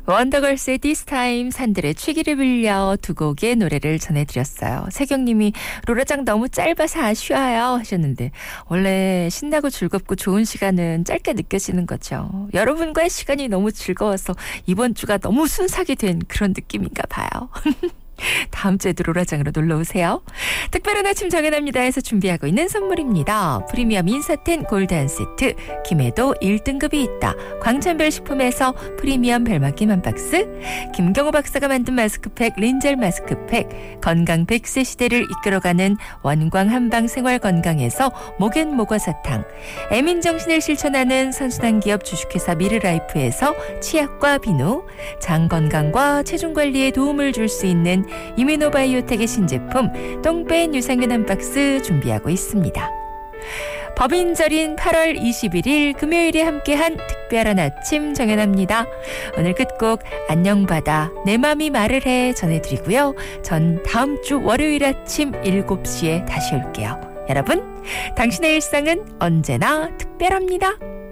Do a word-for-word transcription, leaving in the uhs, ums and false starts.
원더걸스의 This Time, 산들의 취기를 빌려 두 곡의 노래를 전해드렸어요. 세경님이 로라장 너무 짧아서 아쉬워요 하셨는데 원래 신나고 즐겁고 좋은 시간은 짧게 느껴지는 거죠. 여러분과의 시간이 너무 즐거워서 이번 주가 너무 순삭이 된 그런 느낌인가 봐요. 다음 주에도 로라장으로 놀러오세요. 특별한 아침 정연합니다에서 준비하고 있는 선물입니다. 프리미엄 인사텐 골드 한 세트, 김해도 일 등급이 있다. 광천별 식품에서 프리미엄 별맛김 한 박스, 김경호 박사가 만든 마스크팩 린젤 마스크팩, 건강 백 세 시대를 이끌어가는 원광 한방 생활건강에서 목엔 모과사탕, 애민정신을 실천하는 선순환 기업 주식회사 미르라이프에서 치약과 비누, 장 건강과 체중 관리에 도움을 줄 수 있는 이뮤노바이오텍의 신제품 똥뺀 유산균 한 박스 준비하고 있습니다. 법인절인 팔월 이십일일 금요일에 함께한 특별한 아침 정연합니다. 오늘 끝곡 안녕바다 내 맘이 말을 해 전해드리고요. 전 다음 주 월요일 아침 일곱 시에 다시 올게요. 여러분, 당신의 일상은 언제나 특별합니다.